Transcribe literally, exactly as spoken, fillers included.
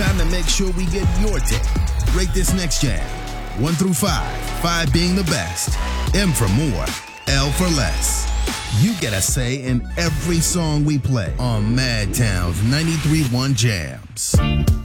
Time to make sure we get your take. Rate this next jam. One through five. Five being the best. M for more. L for less. You get a say in every song we play on Madtown's ninety-three point one Jams.